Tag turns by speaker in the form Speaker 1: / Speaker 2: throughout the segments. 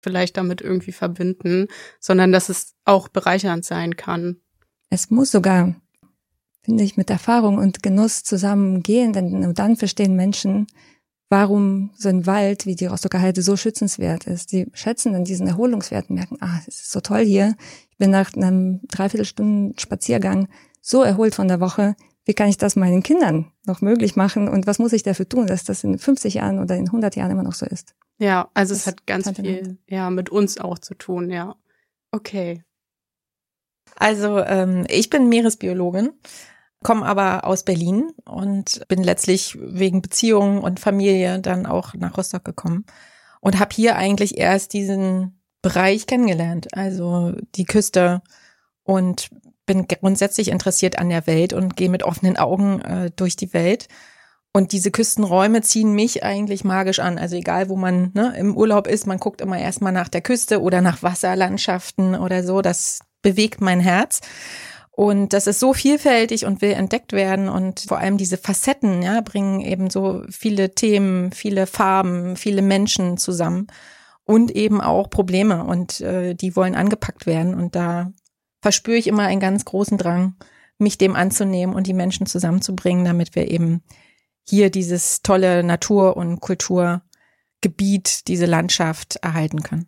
Speaker 1: vielleicht damit irgendwie verbinden, sondern dass es auch bereichernd sein kann.
Speaker 2: Es muss sogar, finde ich, mit Erfahrung und Genuss zusammengehen, denn nur dann verstehen Menschen, warum so ein Wald wie die Rostocker Heide so schützenswert ist. Sie schätzen dann diesen Erholungswert und merken, es ist so toll hier. Ich bin nach einem 3/4 Stunden Spaziergang so erholt von der Woche. Wie kann ich das meinen Kindern noch möglich machen und was muss ich dafür tun, dass das in 50 Jahren oder in 100 Jahren immer noch so ist?
Speaker 1: Ja, also es hat ganz viel mit uns auch zu tun, ja. Okay.
Speaker 3: Also ich bin Meeresbiologin, komme aber aus Berlin und bin letztlich wegen Beziehungen und Familie dann auch nach Rostock gekommen und habe hier eigentlich erst diesen Bereich kennengelernt, also die Küste, und bin grundsätzlich interessiert an der Welt und gehe mit offenen Augen durch die Welt. Und diese Küstenräume ziehen mich eigentlich magisch an. Also egal, wo man im Urlaub ist, man guckt immer erstmal nach der Küste oder nach Wasserlandschaften oder so. Das bewegt mein Herz. Und das ist so vielfältig und will entdeckt werden. Und vor allem diese Facetten, bringen eben so viele Themen, viele Farben, viele Menschen zusammen und eben auch Probleme. Und die wollen angepackt werden. Und da verspüre ich immer einen ganz großen Drang, mich dem anzunehmen und die Menschen zusammenzubringen, damit wir eben hier dieses tolle Natur- und Kulturgebiet, diese Landschaft erhalten können.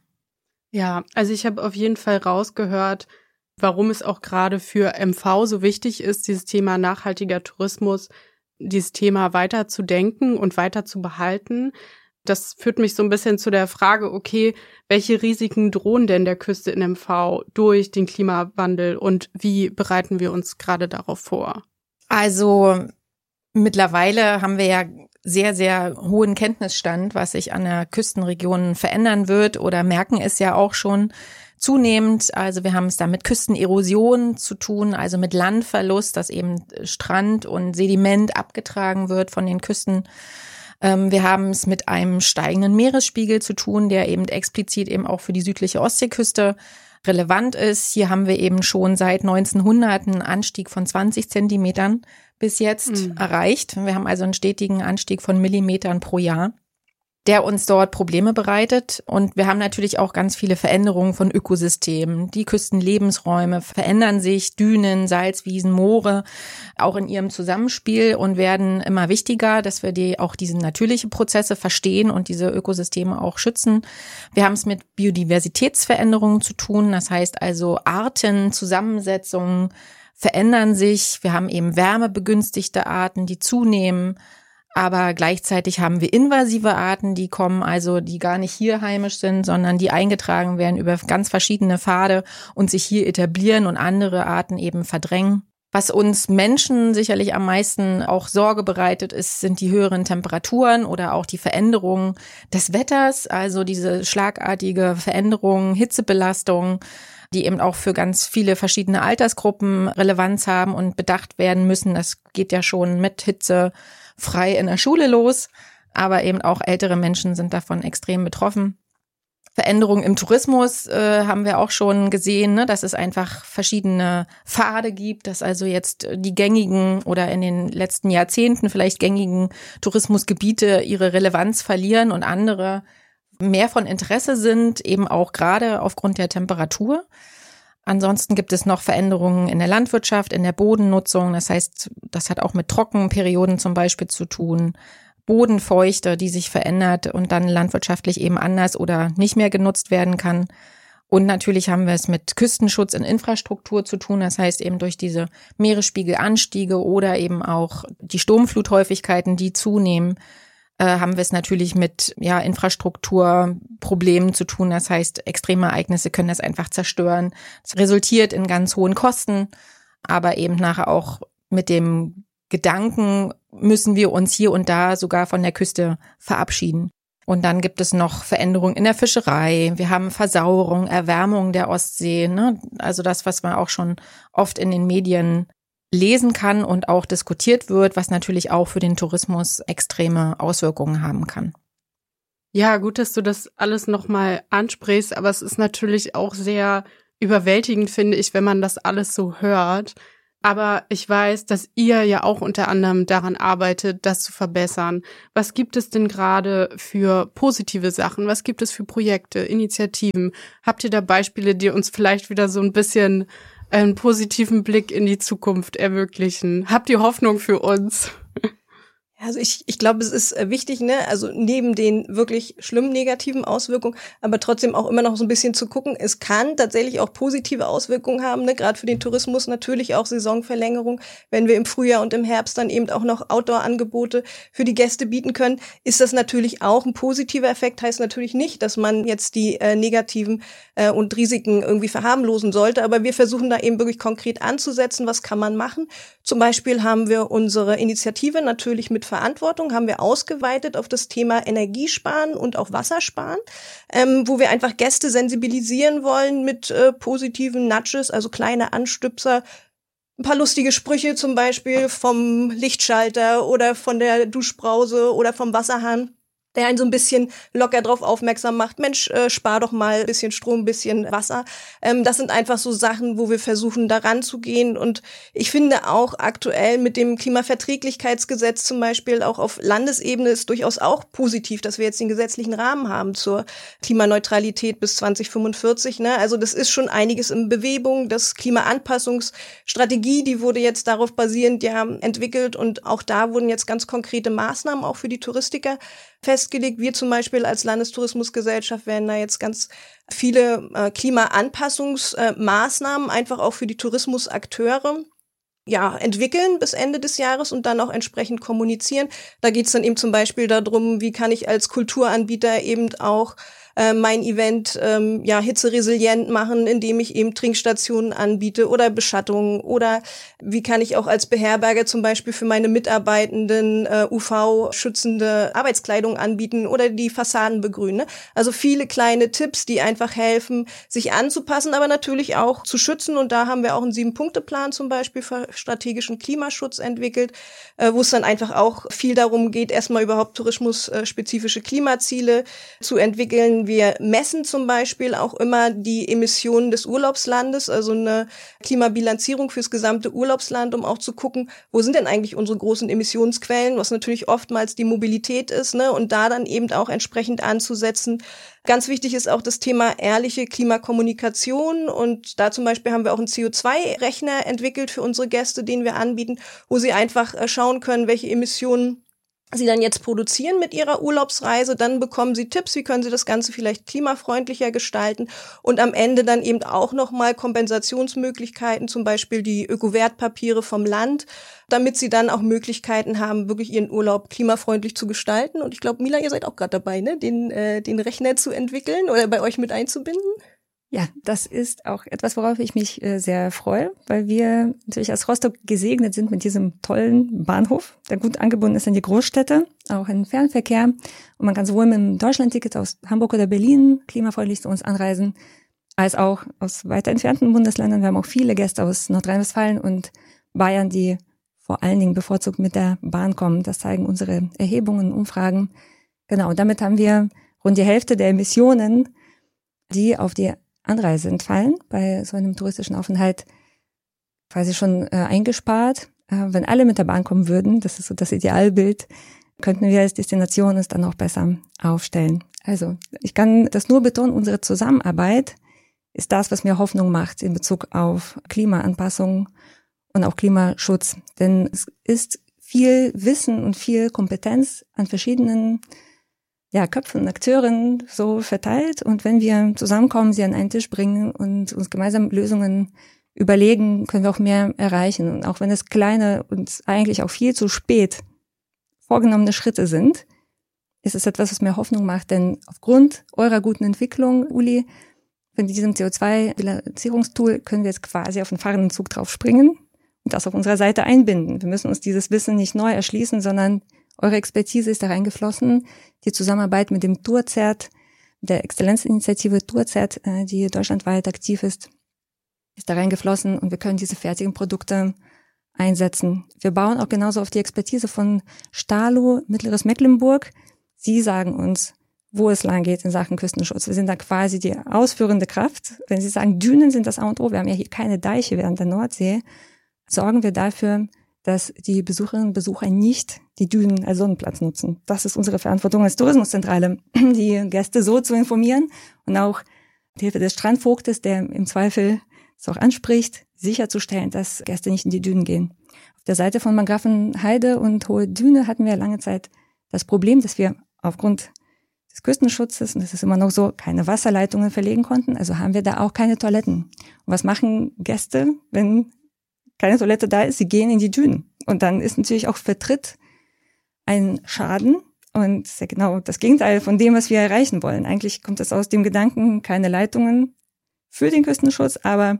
Speaker 1: Ja, also ich habe auf jeden Fall rausgehört, warum es auch gerade für MV so wichtig ist, dieses Thema nachhaltiger Tourismus, dieses Thema weiter zu denken und weiter zu behalten. Das führt mich so ein bisschen zu der Frage, okay, welche Risiken drohen denn der Küste in MV durch den Klimawandel und wie bereiten wir uns gerade darauf vor?
Speaker 3: Also mittlerweile haben wir ja sehr, sehr hohen Kenntnisstand, was sich an der Küstenregion verändern wird, oder merken es ja auch schon zunehmend. Also wir haben es da mit Küstenerosion zu tun, also mit Landverlust, dass eben Strand und Sediment abgetragen wird von den Küsten. Wir haben es mit einem steigenden Meeresspiegel zu tun, der eben explizit eben auch für die südliche Ostseeküste relevant ist. Hier haben wir eben schon seit 1900 einen Anstieg von 20 Zentimetern bis jetzt erreicht. Wir haben also einen stetigen Anstieg von Millimetern pro Jahr, der uns dort Probleme bereitet. Und wir haben natürlich auch ganz viele Veränderungen von Ökosystemen. Die Küstenlebensräume verändern sich, Dünen, Salzwiesen, Moore, auch in ihrem Zusammenspiel, und werden immer wichtiger, dass wir auch diese natürlichen Prozesse verstehen und diese Ökosysteme auch schützen. Wir haben es mit Biodiversitätsveränderungen zu tun. Das heißt also Arten, Zusammensetzungen verändern sich. Wir haben eben wärmebegünstigte Arten, die zunehmen. Aber gleichzeitig haben wir invasive Arten, die kommen, also die gar nicht hier heimisch sind, sondern die eingetragen werden über ganz verschiedene Pfade und sich hier etablieren und andere Arten eben verdrängen. Was uns Menschen sicherlich am meisten auch Sorge bereitet, sind die höheren Temperaturen oder auch die Veränderungen des Wetters, also diese schlagartige Veränderung, Hitzebelastung, die eben auch für ganz viele verschiedene Altersgruppen Relevanz haben und bedacht werden müssen. Das geht ja schon mit Hitze frei in der Schule los, aber eben auch ältere Menschen sind davon extrem betroffen. Veränderungen im Tourismus haben wir auch schon gesehen, dass es einfach verschiedene Pfade gibt, dass also jetzt die gängigen oder in den letzten Jahrzehnten vielleicht gängigen Tourismusgebiete ihre Relevanz verlieren und andere mehr von Interesse sind, eben auch gerade aufgrund der Temperatur. Ansonsten gibt es noch Veränderungen in der Landwirtschaft, in der Bodennutzung. Das heißt, das hat auch mit Trockenperioden zum Beispiel zu tun. Bodenfeuchte, die sich verändert und dann landwirtschaftlich eben anders oder nicht mehr genutzt werden kann. Und natürlich haben wir es mit Küstenschutz in Infrastruktur zu tun. Das heißt eben durch diese Meeresspiegelanstiege oder eben auch die Sturmfluthäufigkeiten, die zunehmen, haben wir es natürlich mit Infrastrukturproblemen zu tun. Das heißt, extreme Ereignisse können das einfach zerstören. Es resultiert in ganz hohen Kosten, aber eben nachher auch mit dem Gedanken, müssen wir uns hier und da sogar von der Küste verabschieden. Und dann gibt es noch Veränderungen in der Fischerei. Wir haben Versauerung, Erwärmung der Ostsee, Also das, was man auch schon oft in den Medien lesen kann und auch diskutiert wird, was natürlich auch für den Tourismus extreme Auswirkungen haben kann.
Speaker 1: Ja, gut, dass du das alles nochmal ansprichst, aber es ist natürlich auch sehr überwältigend, finde ich, wenn man das alles so hört, Aber ich weiß, dass ihr ja auch unter anderem daran arbeitet, das zu verbessern. Was gibt es denn gerade für positive Sachen? Was gibt es für Projekte, Initiativen? Habt ihr da Beispiele, die uns vielleicht wieder so ein bisschen einen positiven Blick in die Zukunft ermöglichen? Habt ihr Hoffnung für uns?
Speaker 4: Also ich glaube, es ist wichtig, ne, also neben den wirklich schlimmen negativen Auswirkungen, aber trotzdem auch immer noch so ein bisschen zu gucken, es kann tatsächlich auch positive Auswirkungen haben, ne, gerade für den Tourismus natürlich auch Saisonverlängerung, wenn wir im Frühjahr und im Herbst dann eben auch noch Outdoor-Angebote für die Gäste bieten können, ist das natürlich auch ein positiver Effekt, heißt natürlich nicht, dass man jetzt die negativen und Risiken irgendwie verharmlosen sollte, aber wir versuchen da eben wirklich konkret anzusetzen, was kann man machen. Zum Beispiel haben wir unsere Initiative natürlich mit Verantwortung, haben wir ausgeweitet auf das Thema Energiesparen und auch Wassersparen, wo wir einfach Gäste sensibilisieren wollen mit positiven Nudges, also kleine Anstupser, ein paar lustige Sprüche zum Beispiel vom Lichtschalter oder von der Duschbrause oder vom Wasserhahn, der einen so ein bisschen locker drauf aufmerksam macht, Mensch, spar doch mal ein bisschen Strom, ein bisschen Wasser. Das sind einfach so Sachen, wo wir versuchen, da ranzugehen. Und ich finde auch aktuell mit dem Klimaverträglichkeitsgesetz zum Beispiel auch auf Landesebene ist durchaus auch positiv, dass wir jetzt den gesetzlichen Rahmen haben zur Klimaneutralität bis 2045. Ne? Also das ist schon einiges in Bewegung. Das Klimaanpassungsstrategie, die wurde jetzt darauf basierend ja entwickelt. Und auch da wurden jetzt ganz konkrete Maßnahmen auch für die Touristiker festgelegt. Wir zum Beispiel als Landestourismusgesellschaft werden da jetzt ganz viele Klimaanpassungsmaßnahmen einfach auch für die Tourismusakteure entwickeln bis Ende des Jahres und dann auch entsprechend kommunizieren. Da geht es dann eben zum Beispiel darum, wie kann ich als Kulturanbieter eben auch mein Event hitzeresilient machen, indem ich eben Trinkstationen anbiete oder Beschattungen, oder wie kann ich auch als Beherberger zum Beispiel für meine Mitarbeitenden UV-schützende Arbeitskleidung anbieten oder die Fassaden begrünen. Also viele kleine Tipps, die einfach helfen, sich anzupassen, aber natürlich auch zu schützen. Und da haben wir auch einen 7-Punkte-Plan zum Beispiel für strategischen Klimaschutz entwickelt, wo es dann einfach auch viel darum geht, erstmal überhaupt tourismusspezifische Klimaziele zu entwickeln. Wir messen zum Beispiel auch immer die Emissionen des Urlaubslandes, also eine Klimabilanzierung fürs gesamte Urlaubsland, um auch zu gucken, wo sind denn eigentlich unsere großen Emissionsquellen, was natürlich oftmals die Mobilität ist, ne, und da dann eben auch entsprechend anzusetzen. Ganz wichtig ist auch das Thema ehrliche Klimakommunikation, und da zum Beispiel haben wir auch einen CO2-Rechner entwickelt für unsere Gäste, den wir anbieten, wo sie einfach schauen können, welche Emissionen Sie dann jetzt produzieren mit Ihrer Urlaubsreise. Dann bekommen Sie Tipps, wie können Sie das Ganze vielleicht klimafreundlicher gestalten, und am Ende dann eben auch nochmal Kompensationsmöglichkeiten, zum Beispiel die Öko-Wertpapiere vom Land, damit Sie dann auch Möglichkeiten haben, wirklich Ihren Urlaub klimafreundlich zu gestalten. Und ich glaube, Mila, ihr seid auch gerade dabei, ne, den Rechner zu entwickeln oder bei euch mit einzubinden.
Speaker 2: Ja, das ist auch etwas, worauf ich mich sehr freue, weil wir natürlich als Rostock gesegnet sind mit diesem tollen Bahnhof, der gut angebunden ist an die Großstädte, auch in den Fernverkehr. Und man kann sowohl mit dem Deutschlandticket aus Hamburg oder Berlin klimafreundlich zu uns anreisen, als auch aus weiter entfernten Bundesländern. Wir haben auch viele Gäste aus Nordrhein-Westfalen und Bayern, die vor allen Dingen bevorzugt mit der Bahn kommen. Das zeigen unsere Erhebungen, Umfragen. Genau, und damit haben wir rund die Hälfte der Emissionen, die auf die Anreise entfallen, bei so einem touristischen Aufenthalt quasi schon eingespart. Wenn alle mit der Bahn kommen würden, das ist so das Idealbild, könnten wir als Destination uns dann auch besser aufstellen. Also ich kann das nur betonen, unsere Zusammenarbeit ist das, was mir Hoffnung macht in Bezug auf Klimaanpassung und auch Klimaschutz. Denn es ist viel Wissen und viel Kompetenz an verschiedenen Köpfen, Akteuren so verteilt, und wenn wir zusammenkommen, sie an einen Tisch bringen und uns gemeinsam Lösungen überlegen, können wir auch mehr erreichen. Und auch wenn es kleine und eigentlich auch viel zu spät vorgenommene Schritte sind, ist es etwas, was mir Hoffnung macht, denn aufgrund eurer guten Entwicklung, Uli, mit diesem CO2-Bilanzierungstool können wir jetzt quasi auf den fahrenden Zug drauf springen und das auf unserer Seite einbinden. Wir müssen uns dieses Wissen nicht neu erschließen, sondern eure Expertise ist da reingeflossen. Die Zusammenarbeit mit dem TourCert, der Exzellenzinitiative TourCert, die deutschlandweit aktiv ist da reingeflossen, und wir können diese fertigen Produkte einsetzen. Wir bauen auch genauso auf die Expertise von Stalo, Mittleres Mecklenburg. Sie sagen uns, wo es lang geht in Sachen Küstenschutz. Wir sind da quasi die ausführende Kraft. Wenn Sie sagen, Dünen sind das A und O, wir haben ja hier keine Deiche während der Nordsee. sorgen wir dafür, dass die Besucherinnen und Besucher nicht die Dünen als Sonnenplatz nutzen. Das ist unsere Verantwortung als Tourismuszentrale, die Gäste so zu informieren und auch mit Hilfe des Strandvogtes, der im Zweifel es auch anspricht, sicherzustellen, dass Gäste nicht in die Dünen gehen. Auf der Seite von Markgrafenheide und Hohe Düne hatten wir lange Zeit das Problem, dass wir aufgrund des Küstenschutzes, und das ist immer noch so, keine Wasserleitungen verlegen konnten. Also haben wir da auch keine Toiletten. Und was machen Gäste, wenn keine Toilette da ist? Sie gehen in die Dünen. Und dann ist natürlich auch Vertritt ein Schaden. Und das ist ja genau das Gegenteil von dem, was wir erreichen wollen. Eigentlich kommt es aus dem Gedanken, keine Leitungen für den Küstenschutz, aber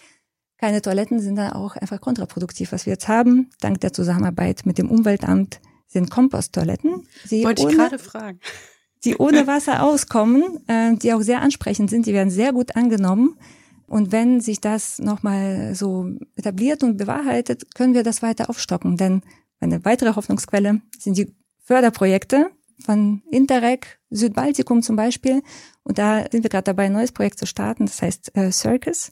Speaker 2: keine Toiletten sind da auch einfach kontraproduktiv. Was wir jetzt haben, dank der Zusammenarbeit mit dem Umweltamt, sind Komposttoiletten.
Speaker 1: Wollte ich gerade fragen.
Speaker 2: Die ohne Wasser auskommen, die auch sehr ansprechend sind, die werden sehr gut angenommen. Und wenn sich das nochmal so etabliert und bewahrheitet, können wir das weiter aufstocken. Denn eine weitere Hoffnungsquelle sind die Förderprojekte von Interreg, Südbaltikum zum Beispiel. Und da sind wir gerade dabei, ein neues Projekt zu starten, das heißt Circus.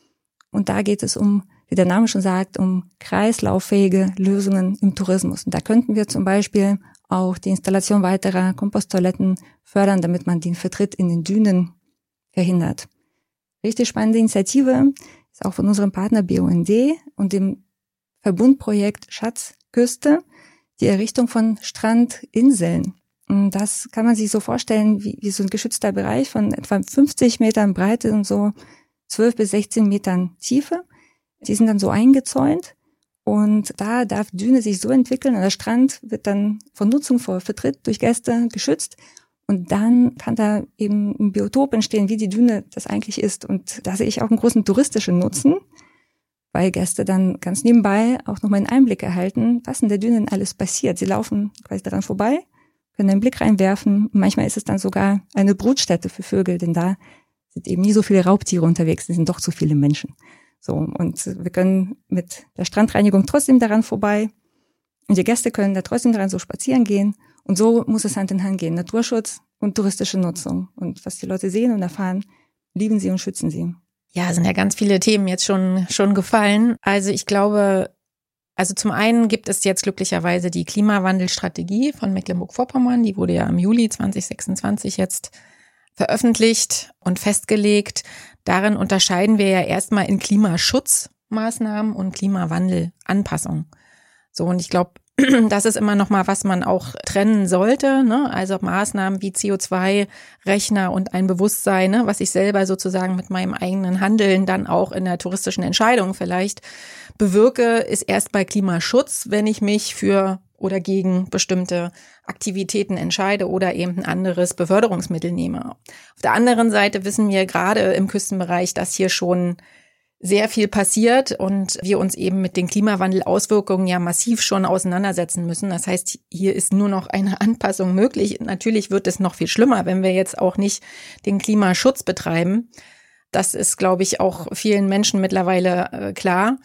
Speaker 2: Und da geht es um, wie der Name schon sagt, um kreislauffähige Lösungen im Tourismus. Und da könnten wir zum Beispiel auch die Installation weiterer Komposttoiletten fördern, damit man den Vertritt in den Dünen verhindert. Richtig spannende Initiative ist auch von unserem Partner BUND und dem Verbundprojekt Schatzküste, die Errichtung von Strandinseln. Und das kann man sich so vorstellen wie so ein geschützter Bereich von etwa 50 Metern Breite und so 12 bis 16 Metern Tiefe. Die sind dann so eingezäunt. Und da darf Düne sich so entwickeln und der Strand wird dann von Nutzung vor Vertritt durch Gäste geschützt. Und dann kann da eben ein Biotop entstehen, wie die Düne das eigentlich ist. Und da sehe ich auch einen großen touristischen Nutzen, weil Gäste dann ganz nebenbei auch nochmal einen Einblick erhalten, was in der Düne alles passiert. Sie laufen quasi daran vorbei, können einen Blick reinwerfen. Manchmal ist es dann sogar eine Brutstätte für Vögel, denn da sind eben nie so viele Raubtiere unterwegs, es sind doch zu viele Menschen. So, und wir können mit der Strandreinigung trotzdem daran vorbei und die Gäste können da trotzdem daran so spazieren gehen. Und so muss es Hand in Hand gehen. Naturschutz und touristische Nutzung. Und was die Leute sehen und erfahren, lieben sie und schützen sie.
Speaker 3: Ja, sind ja ganz viele Themen jetzt schon gefallen. Also ich glaube, zum einen gibt es jetzt glücklicherweise die Klimawandelstrategie von Mecklenburg-Vorpommern. Die wurde ja im Juli 2026 jetzt veröffentlicht und festgelegt. Darin unterscheiden wir ja erstmal in Klimaschutzmaßnahmen und Klimawandelanpassung. So, und ich glaube, das ist immer noch mal, was man auch trennen sollte, ne? Also Maßnahmen wie CO2-Rechner und ein Bewusstsein, ne? Was ich selber sozusagen mit meinem eigenen Handeln dann auch in der touristischen Entscheidung vielleicht bewirke, ist erst bei Klimaschutz, wenn ich mich für oder gegen bestimmte Aktivitäten entscheide oder eben ein anderes Beförderungsmittel nehme. Auf der anderen Seite wissen wir gerade im Küstenbereich, dass hier schon sehr viel passiert und wir uns eben mit den Klimawandelauswirkungen ja massiv schon auseinandersetzen müssen. Das heißt, hier ist nur noch eine Anpassung möglich. Natürlich wird es noch viel schlimmer, wenn wir jetzt auch nicht den Klimaschutz betreiben. Das ist, glaube ich, auch vielen Menschen mittlerweile klar.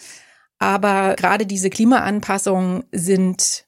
Speaker 3: Aber gerade diese Klimaanpassungen sind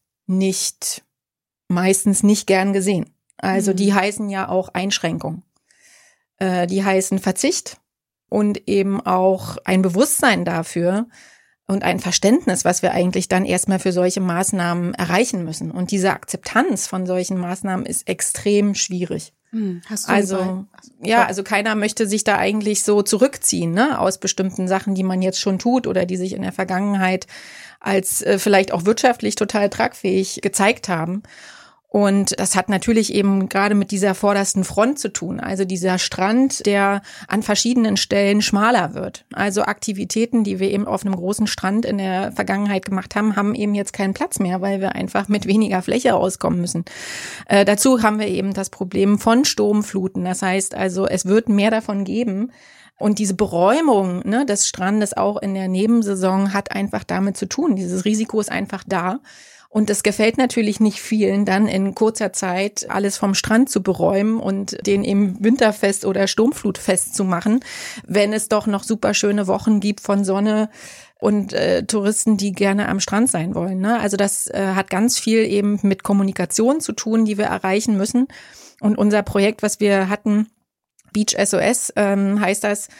Speaker 3: meistens nicht gern gesehen. Also die heißen ja auch Einschränkung. Die heißen Verzicht. Und eben auch ein Bewusstsein dafür und ein Verständnis, was wir eigentlich dann erstmal für solche Maßnahmen erreichen müssen. Und diese Akzeptanz von solchen Maßnahmen ist extrem schwierig.
Speaker 1: Hast du
Speaker 3: also keiner möchte sich da eigentlich so zurückziehen, ne, aus bestimmten Sachen, die man jetzt schon tut oder die sich in der Vergangenheit als vielleicht auch wirtschaftlich total tragfähig gezeigt haben. Und das hat natürlich eben gerade mit dieser vordersten Front zu tun, also dieser Strand, der an verschiedenen Stellen schmaler wird. Also Aktivitäten, die wir eben auf einem großen Strand in der Vergangenheit gemacht haben, haben eben jetzt keinen Platz mehr, weil wir einfach mit weniger Fläche auskommen müssen. Dazu haben wir eben das Problem von Sturmfluten. Das heißt also, es wird mehr davon geben. Und diese Beräumung, ne, des Strandes auch in der Nebensaison hat einfach damit zu tun. Dieses Risiko ist einfach da. Und es gefällt natürlich nicht vielen, dann in kurzer Zeit alles vom Strand zu beräumen und den eben winterfest oder sturmflutfest zu machen, wenn es doch noch super schöne Wochen gibt von Sonne und Touristen, die gerne am Strand sein wollen. Ne? Also das hat ganz viel eben mit Kommunikation zu tun, die wir erreichen müssen. Und unser Projekt, was wir hatten, Beach SOS heißt das,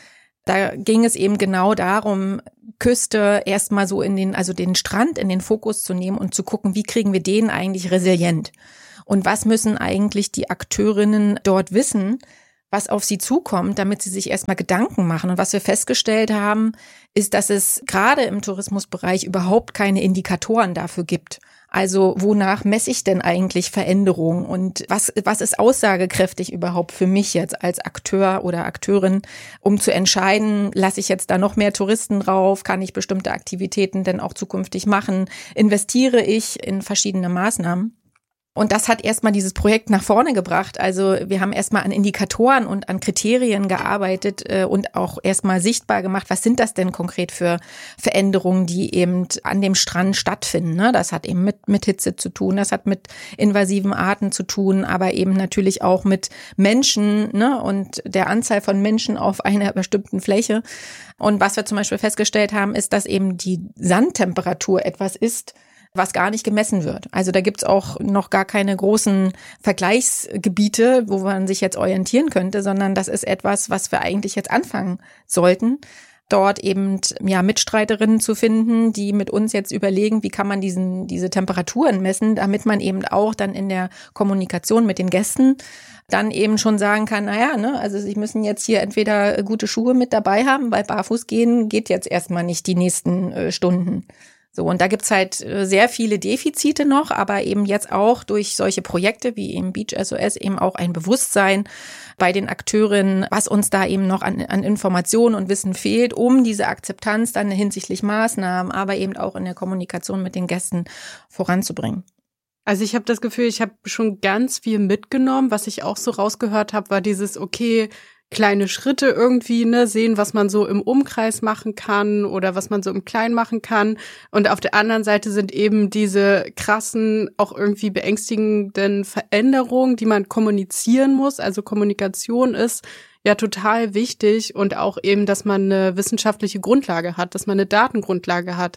Speaker 3: Da ging es eben genau darum, Küste erstmal so den Strand in den Fokus zu nehmen und zu gucken, wie kriegen wir den eigentlich resilient? Und was müssen eigentlich die Akteurinnen dort wissen, was auf sie zukommt, damit sie sich erstmal Gedanken machen. Und was wir festgestellt haben, ist, dass es gerade im Tourismusbereich überhaupt keine Indikatoren dafür gibt. Also wonach messe ich denn eigentlich Veränderungen und was ist aussagekräftig überhaupt für mich jetzt als Akteur oder Akteurin, um zu entscheiden, lasse ich jetzt da noch mehr Touristen drauf, kann ich bestimmte Aktivitäten denn auch zukünftig machen, investiere ich in verschiedene Maßnahmen. Und das hat erstmal dieses Projekt nach vorne gebracht. Also wir haben erstmal an Indikatoren und an Kriterien gearbeitet und auch erstmal sichtbar gemacht, was sind das denn konkret für Veränderungen, die eben an dem Strand stattfinden. Ne? Das hat eben mit Hitze zu tun, das hat mit invasiven Arten zu tun, aber eben natürlich auch mit Menschen, ne? Und der Anzahl von Menschen auf einer bestimmten Fläche. Und was wir zum Beispiel festgestellt haben, ist, dass eben die Sandtemperatur etwas ist, was gar nicht gemessen wird. Also da gibt's auch noch gar keine großen Vergleichsgebiete, wo man sich jetzt orientieren könnte, sondern das ist etwas, was wir eigentlich jetzt anfangen sollten, dort eben Mitstreiterinnen zu finden, die mit uns jetzt überlegen, wie kann man diese Temperaturen messen, damit man eben auch dann in der Kommunikation mit den Gästen dann eben schon sagen kann, also sie müssen jetzt hier entweder gute Schuhe mit dabei haben, weil barfuß gehen geht jetzt erstmal nicht die nächsten Stunden. So, und da gibt's halt sehr viele Defizite noch, aber eben jetzt auch durch solche Projekte wie eben Beach SOS eben auch ein Bewusstsein bei den Akteurinnen, was uns da eben noch an Informationen und Wissen fehlt, um diese Akzeptanz dann hinsichtlich Maßnahmen, aber eben auch in der Kommunikation mit den Gästen voranzubringen.
Speaker 1: Also ich habe das Gefühl, ich habe schon ganz viel mitgenommen. Was ich auch so rausgehört habe, war dieses, okay, kleine Schritte irgendwie, sehen, was man so im Umkreis machen kann oder was man so im Kleinen machen kann. Und auf der anderen Seite sind eben diese krassen, auch irgendwie beängstigenden Veränderungen, die man kommunizieren muss. Also Kommunikation ist ja total wichtig und auch eben, dass man eine wissenschaftliche Grundlage hat, dass man eine Datengrundlage hat,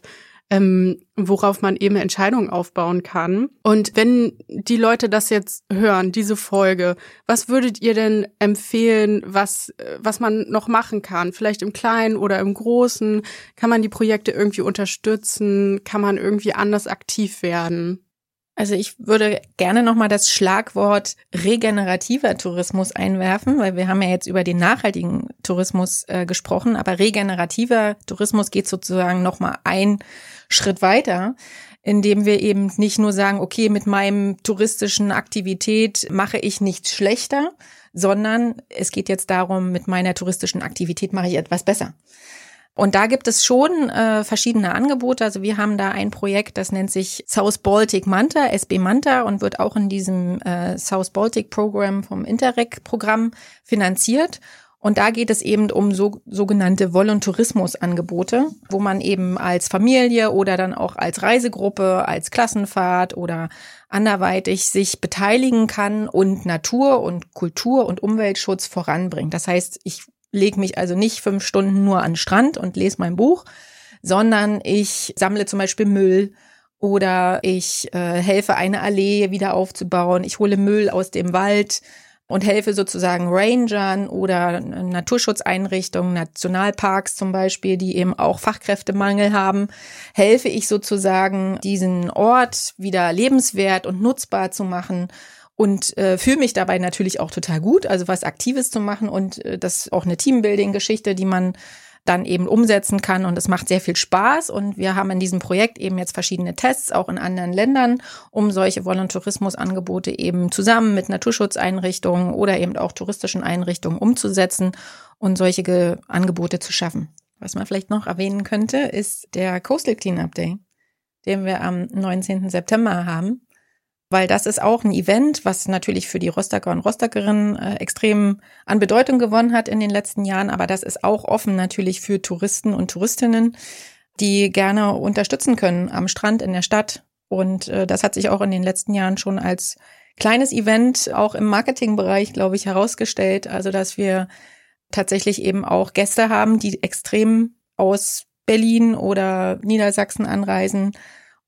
Speaker 1: worauf man eben Entscheidungen aufbauen kann. Und wenn die Leute das jetzt hören, diese Folge, was würdet ihr denn empfehlen, was man noch machen kann? Vielleicht im Kleinen oder im Großen? Kann man die Projekte irgendwie unterstützen? Kann man irgendwie anders aktiv werden?
Speaker 3: Also ich würde gerne nochmal das Schlagwort regenerativer Tourismus einwerfen, weil wir haben ja jetzt über den nachhaltigen Tourismus gesprochen, aber regenerativer Tourismus geht sozusagen nochmal einen Schritt weiter, indem wir eben nicht nur sagen, okay, mit meinem touristischen Aktivität mache ich nichts schlechter, sondern es geht jetzt darum, mit meiner touristischen Aktivität mache ich etwas besser. Und da gibt es schon verschiedene Angebote. Also wir haben da ein Projekt, das nennt sich South Baltic Manta, SB Manta, und wird auch in diesem South Baltic Program vom Interreg-Programm finanziert. Und da geht es eben um sogenannte Volontourismus-Angebote, wo man eben als Familie oder dann auch als Reisegruppe, als Klassenfahrt oder anderweitig sich beteiligen kann und Natur- und Kultur- und Umweltschutz voranbringt. Das heißt, ich lege mich also nicht 5 Stunden nur an den Strand und lese mein Buch, sondern ich sammle zum Beispiel Müll oder ich helfe, eine Allee wieder aufzubauen. Ich hole Müll aus dem Wald und helfe sozusagen Rangern oder Naturschutzeinrichtungen, Nationalparks zum Beispiel, die eben auch Fachkräftemangel haben, helfe ich sozusagen, diesen Ort wieder lebenswert und nutzbar zu machen. Und fühle mich dabei natürlich auch total gut, also was Aktives zu machen, und das ist auch eine Teambuilding-Geschichte, die man dann eben umsetzen kann, und es macht sehr viel Spaß, und wir haben in diesem Projekt eben jetzt verschiedene Tests, auch in anderen Ländern, um solche Volontourismus-Angebote eben zusammen mit Naturschutzeinrichtungen oder eben auch touristischen Einrichtungen umzusetzen und solche Angebote zu schaffen. Was man vielleicht noch erwähnen könnte, ist der Coastal Cleanup Day, den wir am 19. September haben. Weil das ist auch ein Event, was natürlich für die Rostocker und Rostockerinnen extrem an Bedeutung gewonnen hat in den letzten Jahren. Aber das ist auch offen natürlich für Touristen und Touristinnen, die gerne unterstützen können am Strand in der Stadt. Und das hat sich auch in den letzten Jahren schon als kleines Event auch im Marketingbereich, glaube ich, herausgestellt. Also dass wir tatsächlich eben auch Gäste haben, die extrem aus Berlin oder Niedersachsen anreisen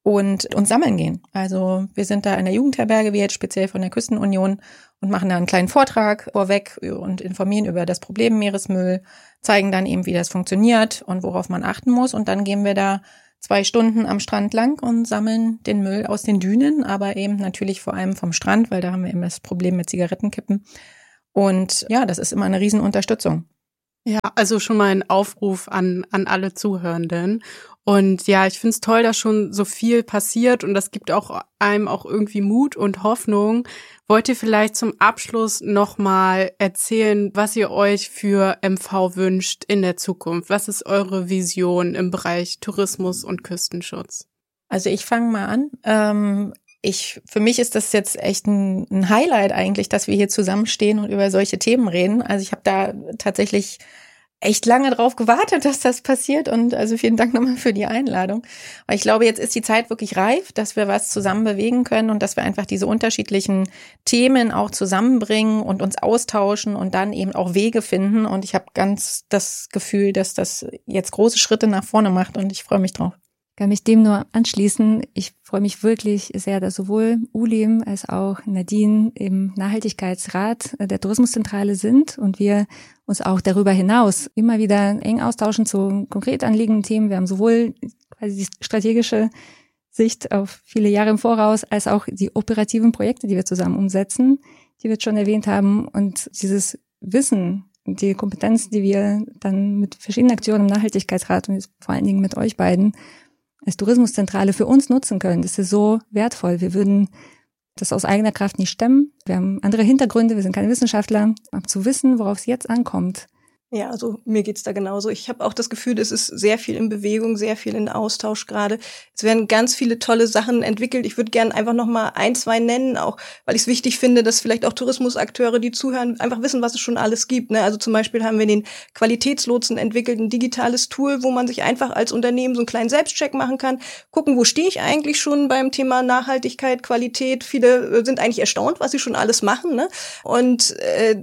Speaker 3: und sammeln gehen. Also wir sind da in der Jugendherberge, wir jetzt speziell von der Küstenunion, und machen da einen kleinen Vortrag vorweg und informieren über das Problem Meeresmüll, zeigen dann eben, wie das funktioniert und worauf man achten muss. Und dann gehen wir da 2 Stunden am Strand lang und sammeln den Müll aus den Dünen, aber eben natürlich vor allem vom Strand, weil da haben wir eben das Problem mit Zigarettenkippen. Und ja, das ist immer eine Riesenunterstützung.
Speaker 1: Ja, also schon mal ein Aufruf an alle Zuhörenden. Und ja, ich finde es toll, dass schon so viel passiert und das gibt auch einem auch irgendwie Mut und Hoffnung. Wollt ihr vielleicht zum Abschluss nochmal erzählen, was ihr euch für MV wünscht in der Zukunft? Was ist eure Vision im Bereich Tourismus und Küstenschutz?
Speaker 3: Also ich fange mal an. Für mich ist das jetzt echt ein Highlight eigentlich, dass wir hier zusammenstehen und über solche Themen reden. Also ich habe da tatsächlich echt lange drauf gewartet, dass das passiert, und also vielen Dank nochmal für die Einladung. Aber ich glaube, jetzt ist die Zeit wirklich reif, dass wir was zusammen bewegen können und dass wir einfach diese unterschiedlichen Themen auch zusammenbringen und uns austauschen und dann eben auch Wege finden. Und ich habe ganz das Gefühl, dass das jetzt große Schritte nach vorne macht, und ich freue mich drauf.
Speaker 2: Ich kann mich dem nur anschließen. Ich freue mich wirklich sehr, dass sowohl Uli als auch Nadine im Nachhaltigkeitsrat der Tourismuszentrale sind und wir uns auch darüber hinaus immer wieder eng austauschen zu konkret anliegenden Themen. Wir haben sowohl quasi die strategische Sicht auf viele Jahre im Voraus als auch die operativen Projekte, die wir zusammen umsetzen, die wir schon erwähnt haben, und dieses Wissen, die Kompetenz, die wir dann mit verschiedenen Aktionen im Nachhaltigkeitsrat und vor allen Dingen mit euch beiden als Tourismuszentrale für uns nutzen können. Das ist so wertvoll. Wir würden das aus eigener Kraft nicht stemmen. Wir haben andere Hintergründe, wir sind keine Wissenschaftler. Aber zu wissen, worauf es jetzt ankommt.
Speaker 4: Ja, also mir geht's da genauso. Ich habe auch das Gefühl, es ist sehr viel in Bewegung, sehr viel in Austausch gerade. Es werden ganz viele tolle Sachen entwickelt. Ich würde gerne einfach noch mal 1, 2 nennen, auch weil ich es wichtig finde, dass vielleicht auch Tourismusakteure, die zuhören, einfach wissen, was es schon alles gibt. Ne? Also zum Beispiel haben wir den Qualitätslotsen entwickelt, ein digitales Tool, wo man sich einfach als Unternehmen so einen kleinen Selbstcheck machen kann, gucken, wo stehe ich eigentlich schon beim Thema Nachhaltigkeit, Qualität. Viele sind eigentlich erstaunt, was sie schon alles machen. Ne? Und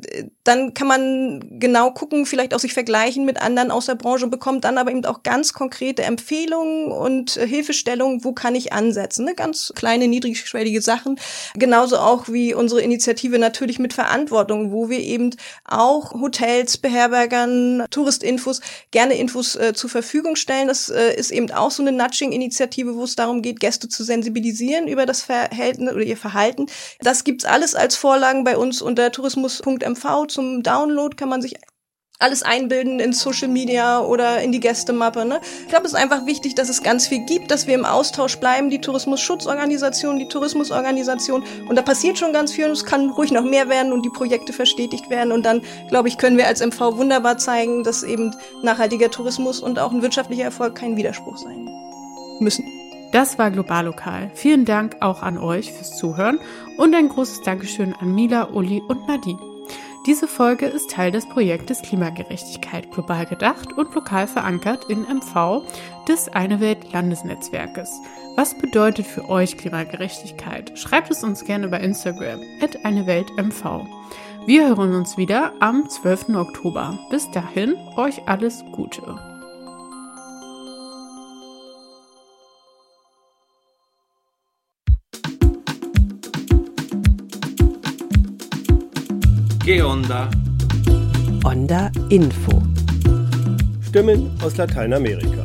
Speaker 4: dann kann man genau gucken, vielleicht auch sich vergleichen mit anderen aus der Branche, bekommt dann aber eben auch ganz konkrete Empfehlungen und Hilfestellungen, wo kann ich ansetzen. Ne? Ganz kleine, niedrigschwellige Sachen. Genauso auch wie unsere Initiative natürlich mit Verantwortung, wo wir eben auch Hotels, Beherbergern, Touristinfos, gerne Infos zur Verfügung stellen. Das ist eben auch so eine Nudging-Initiative, wo es darum geht, Gäste zu sensibilisieren über das Verhältnis oder ihr Verhalten. Das gibt's alles als Vorlagen bei uns unter tourismus.mv. Zum Download kann man sich alles einbilden in Social Media oder in die Gästemappe. Ne? Ich glaube, es ist einfach wichtig, dass es ganz viel gibt, dass wir im Austausch bleiben, die Tourismusschutzorganisation, die Tourismusorganisation. Und da passiert schon ganz viel und es kann ruhig noch mehr werden und die Projekte verstetigt werden. Und dann, glaube ich, können wir als MV wunderbar zeigen, dass eben nachhaltiger Tourismus und auch ein wirtschaftlicher Erfolg kein Widerspruch sein müssen.
Speaker 1: Das war Global Lokal. Vielen Dank auch an euch fürs Zuhören und ein großes Dankeschön an Mila, Uli und Nadine. Diese Folge ist Teil des Projektes Klimagerechtigkeit global gedacht und lokal verankert in MV des Eine Welt Landesnetzwerkes. Was bedeutet für euch Klimagerechtigkeit? Schreibt es uns gerne bei Instagram @eineweltmv. Wir hören uns wieder am 12. Oktober. Bis dahin, euch alles Gute.
Speaker 5: ¿Qué onda?
Speaker 6: Onda Info.
Speaker 7: Stimmen aus Lateinamerika.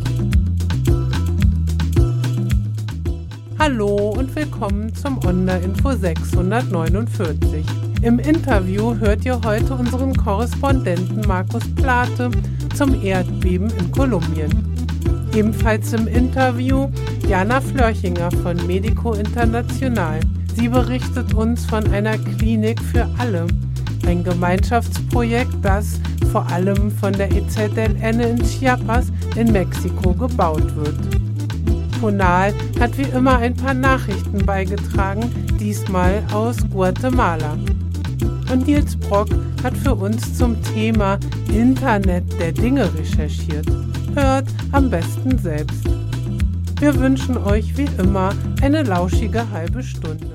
Speaker 8: Hallo und willkommen zum Onda Info 649. Im Interview hört ihr heute unseren Korrespondenten Markus Plate zum Erdbeben in Kolumbien. Ebenfalls im Interview Jana Flörchinger von Medico International. Sie berichtet uns von einer Klinik für alle. Ein Gemeinschaftsprojekt, das vor allem von der EZLN in Chiapas in Mexiko gebaut wird. Ponal hat wie immer ein paar Nachrichten beigetragen, diesmal aus Guatemala. Und Nils Brock hat für uns zum Thema Internet der Dinge recherchiert. Hört am besten selbst. Wir wünschen euch wie immer eine lauschige halbe Stunde.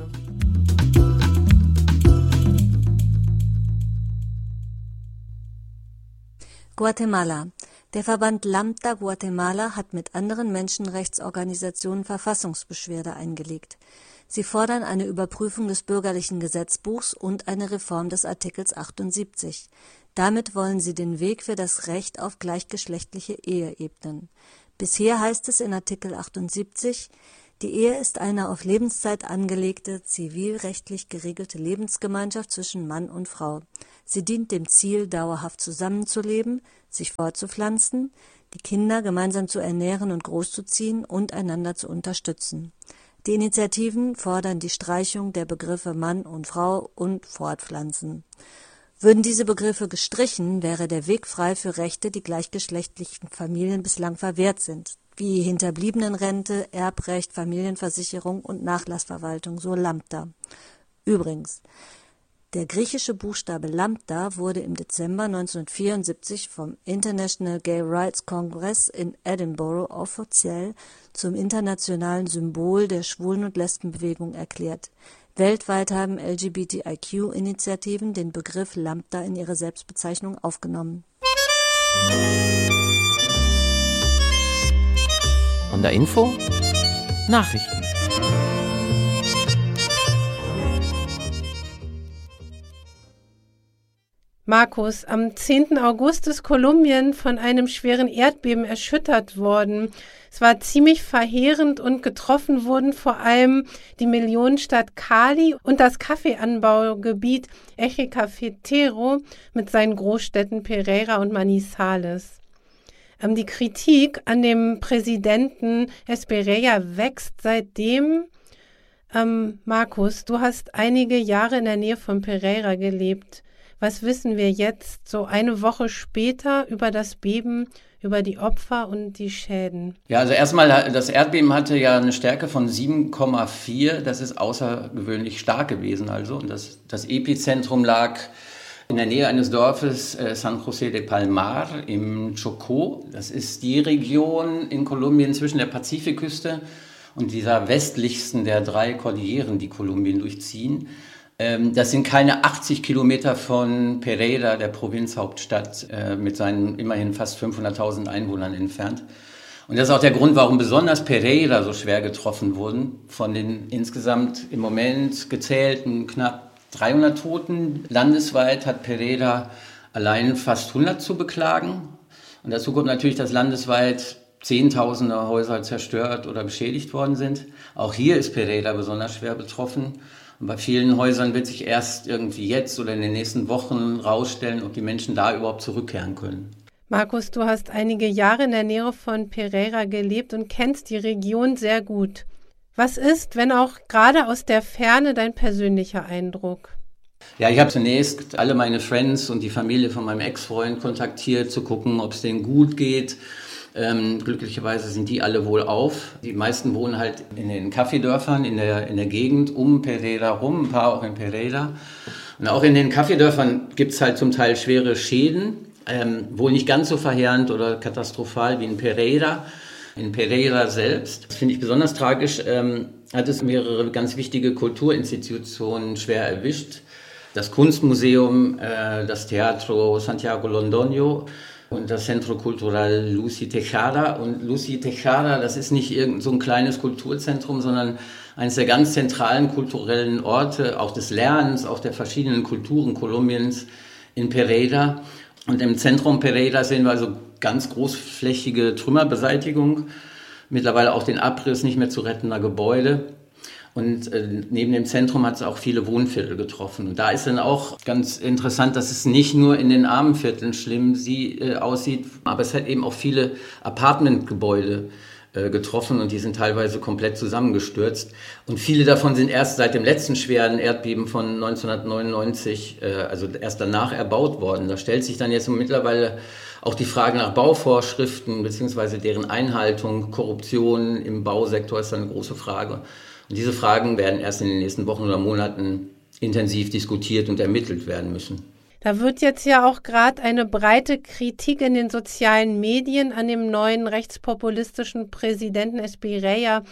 Speaker 9: Guatemala.
Speaker 5: Der Verband Lambda Guatemala hat mit anderen Menschenrechtsorganisationen Verfassungsbeschwerde eingelegt. Sie fordern eine Überprüfung des bürgerlichen Gesetzbuchs und eine Reform des Artikels 78. Damit wollen sie den Weg für das Recht auf gleichgeschlechtliche Ehe ebnen. Bisher heißt es in Artikel 78, die Ehe ist eine auf Lebenszeit angelegte, zivilrechtlich geregelte Lebensgemeinschaft zwischen Mann und Frau. Sie dient dem Ziel, dauerhaft zusammenzuleben, sich fortzupflanzen, die Kinder gemeinsam zu ernähren und großzuziehen und einander zu unterstützen. Die Initiativen fordern die Streichung der Begriffe Mann und Frau und Fortpflanzen. Würden diese Begriffe gestrichen, wäre der Weg frei für Rechte, die gleichgeschlechtlichen Familien bislang verwehrt sind, wie Hinterbliebenenrente, Erbrecht, Familienversicherung und Nachlassverwaltung, so Lambda. Übrigens, der griechische Buchstabe Lambda wurde im Dezember 1974 vom International Gay Rights Congress in Edinburgh offiziell zum internationalen Symbol der Schwulen- und Lesbenbewegung erklärt. Weltweit haben LGBTIQ-Initiativen den Begriff Lambda in ihre Selbstbezeichnung aufgenommen.
Speaker 9: Onda Info Nachrichten.
Speaker 8: Markus, am 10. August ist Kolumbien von einem schweren Erdbeben erschüttert worden. Es war ziemlich verheerend und getroffen wurden vor allem die Millionenstadt Cali und das Kaffeeanbaugebiet Eje Cafetero mit seinen Großstädten Pereira und Manizales. Die Kritik an dem Präsidenten Esperella wächst seitdem. Markus, du hast einige Jahre in der Nähe von Pereira gelebt. Was wissen wir jetzt, so eine Woche später, über das Beben, über die Opfer und die Schäden?
Speaker 9: Ja, also erstmal, das Erdbeben hatte ja eine Stärke von 7,4. Das ist außergewöhnlich stark gewesen. Also. Und das Epizentrum lag in der Nähe eines Dorfes, San José de Palmar im Chocó. Das ist die Region in Kolumbien zwischen der Pazifikküste und dieser westlichsten der 3 Kordilleren, die Kolumbien durchziehen. Das sind keine 80 Kilometer von Pereira, der Provinzhauptstadt, mit seinen immerhin fast 500.000 Einwohnern entfernt. Und das ist auch der Grund, warum besonders Pereira so schwer getroffen wurden. Von den insgesamt im Moment gezählten knapp 300 Toten landesweit hat Pereira allein fast 100 zu beklagen. Und dazu kommt natürlich, dass landesweit Zehntausende Häuser zerstört oder beschädigt worden sind. Auch hier ist Pereira besonders schwer betroffen. Und bei vielen Häusern wird sich erst irgendwie jetzt oder in den nächsten Wochen rausstellen, ob die Menschen da überhaupt zurückkehren können.
Speaker 8: Markus, du hast einige Jahre in der Nähe von Pereira gelebt und kennst die Region sehr gut. Was ist, wenn auch gerade aus der Ferne, dein persönlicher Eindruck?
Speaker 9: Ja, ich habe zunächst alle meine Friends und die Familie von meinem Ex-Freund kontaktiert, zu gucken, ob es denen gut geht. Glücklicherweise sind die alle wohlauf. Die meisten wohnen halt in den Kaffeedörfern in der Gegend um Pereira rum, ein paar auch in Pereira. Und auch in den Kaffeedörfern gibt es halt zum Teil schwere Schäden, wohl nicht ganz so verheerend oder katastrophal wie in Pereira. In Pereira selbst, das finde ich besonders tragisch, hat es mehrere ganz wichtige Kulturinstitutionen schwer erwischt. Das Kunstmuseum, das Teatro Santiago Londoño und das Centro Cultural Lucy Tejada. Und Lucy Tejada, das ist nicht irgend so ein kleines Kulturzentrum, sondern eines der ganz zentralen kulturellen Orte, auch des Lernens, auch der verschiedenen Kulturen Kolumbiens in Pereira. Und im Zentrum Pereira sehen wir also ganz großflächige Trümmerbeseitigung, mittlerweile auch den Abriss nicht mehr zu rettender Gebäude. Und neben dem Zentrum hat es auch viele Wohnviertel getroffen. Und da ist dann auch ganz interessant, dass es nicht nur in den armen Vierteln schlimm aussieht, aber es hat eben auch viele Apartmentgebäude getroffen und die sind teilweise komplett zusammengestürzt. Und viele davon sind erst seit dem letzten schweren Erdbeben von 1999, also erst danach erbaut worden. Da stellt sich dann jetzt mittlerweile auch die Frage nach Bauvorschriften bzw. deren Einhaltung. Korruption im Bausektor ist dann eine große Frage. Und diese Fragen werden erst in den nächsten Wochen oder Monaten intensiv diskutiert und ermittelt werden müssen.
Speaker 8: Da wird jetzt ja auch gerade eine breite Kritik in den sozialen Medien an dem neuen rechtspopulistischen Präsidenten Esperella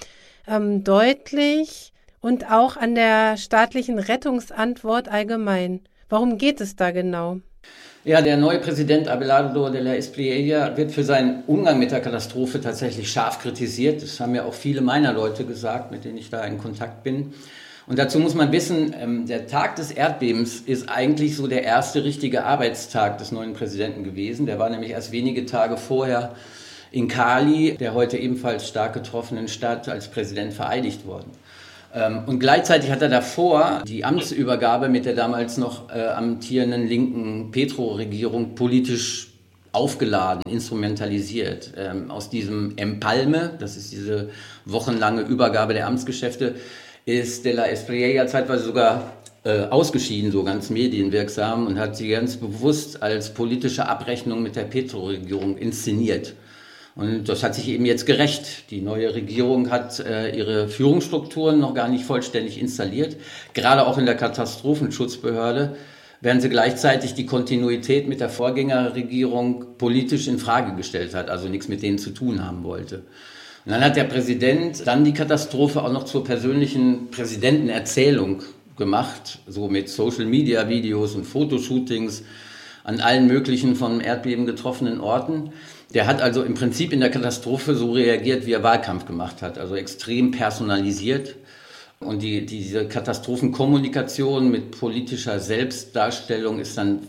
Speaker 8: deutlich und auch an der staatlichen Rettungsantwort allgemein. Warum geht es da genau?
Speaker 9: Ja, der neue Präsident Abelardo de la Espriella wird für seinen Umgang mit der Katastrophe tatsächlich scharf kritisiert. Das haben ja auch viele meiner Leute gesagt, mit denen ich da in Kontakt bin. Und dazu muss man wissen, der Tag des Erdbebens ist eigentlich so der erste richtige Arbeitstag des neuen Präsidenten gewesen. Der war nämlich erst wenige Tage vorher in Cali, der heute ebenfalls stark getroffenen Stadt, als Präsident vereidigt worden. Und gleichzeitig hat er davor die Amtsübergabe mit der damals noch amtierenden linken Petro-Regierung politisch aufgeladen, instrumentalisiert. Aus diesem Empalme, das ist diese wochenlange Übergabe der Amtsgeschäfte, ist de la Espriella zeitweise sogar ausgeschieden, so ganz medienwirksam, und hat sie ganz bewusst als politische Abrechnung mit der Petro-Regierung inszeniert. Und das hat sich eben jetzt gerecht. Die neue Regierung hat ihre Führungsstrukturen noch gar nicht vollständig installiert. Gerade auch in der Katastrophenschutzbehörde, während sie gleichzeitig die Kontinuität mit der Vorgängerregierung politisch in Frage gestellt hat, also nichts mit denen zu tun haben wollte. Und dann hat der Präsident dann die Katastrophe auch noch zur persönlichen Präsidentenerzählung gemacht, so mit Social-Media-Videos und Fotoshootings an allen möglichen vom Erdbeben getroffenen Orten. Der hat also im Prinzip in der Katastrophe so reagiert, wie er Wahlkampf gemacht hat, also extrem personalisiert. Und diese Katastrophenkommunikation mit politischer Selbstdarstellung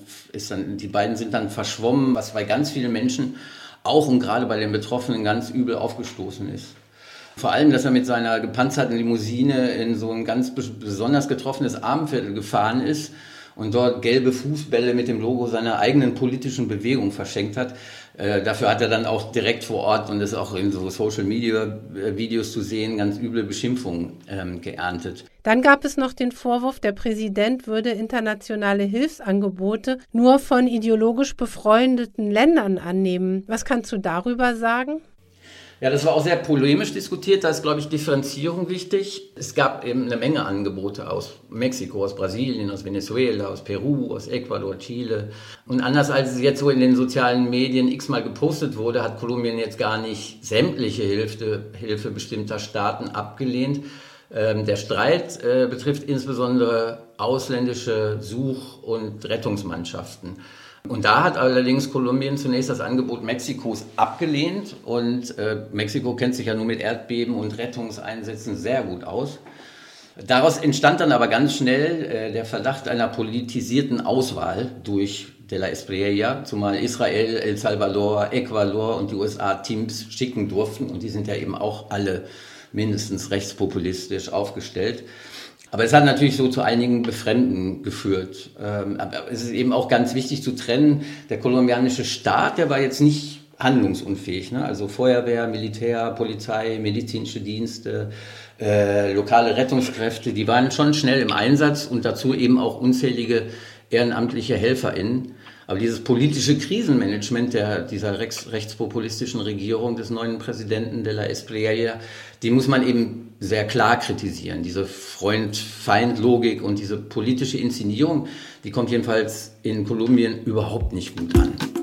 Speaker 9: die beiden sind dann verschwommen, was bei ganz vielen Menschen auch und gerade bei den Betroffenen ganz übel aufgestoßen ist. Vor allem, dass er mit seiner gepanzerten Limousine in so ein ganz besonders getroffenes Armenviertel gefahren ist und dort gelbe Fußbälle mit dem Logo seiner eigenen politischen Bewegung verschenkt hat. Dafür hat er dann auch direkt vor Ort, und das ist auch in so Social-Media-Videos zu sehen, ganz üble Beschimpfungen geerntet.
Speaker 8: Dann gab es noch den Vorwurf, der Präsident würde internationale Hilfsangebote nur von ideologisch befreundeten Ländern annehmen. Was kannst du darüber sagen?
Speaker 9: Ja, das war auch sehr polemisch diskutiert. Da ist, glaube ich, Differenzierung wichtig. Es gab eben eine Menge Angebote aus Mexiko, aus Brasilien, aus Venezuela, aus Peru, aus Ecuador, Chile. Und anders als es jetzt so in den sozialen Medien x-mal gepostet wurde, hat Kolumbien jetzt gar nicht sämtliche Hilfe bestimmter Staaten abgelehnt. Der Streit betrifft insbesondere ausländische Such- und Rettungsmannschaften. Und da hat allerdings Kolumbien zunächst das Angebot Mexikos abgelehnt, und Mexiko kennt sich ja nur mit Erdbeben und Rettungseinsätzen sehr gut aus. Daraus entstand dann aber ganz schnell der Verdacht einer politisierten Auswahl durch de la Espriella, zumal Israel, El Salvador, Ecuador und die USA Teams schicken durften, und die sind ja eben auch alle mindestens rechtspopulistisch aufgestellt. Aber es hat natürlich so zu einigen Befremden geführt. Aber es ist eben auch ganz wichtig zu trennen, der kolumbianische Staat, der war jetzt nicht handlungsunfähig, ne? Also Feuerwehr, Militär, Polizei, medizinische Dienste, lokale Rettungskräfte, die waren schon schnell im Einsatz, und dazu eben auch unzählige ehrenamtliche HelferInnen. Aber dieses politische Krisenmanagement dieser rechtspopulistischen Regierung des neuen Präsidenten de la Espriella, die muss man eben sehr klar kritisieren. Diese Freund-Feind-Logik und diese politische Inszenierung, die kommt jedenfalls in Kolumbien überhaupt nicht gut an.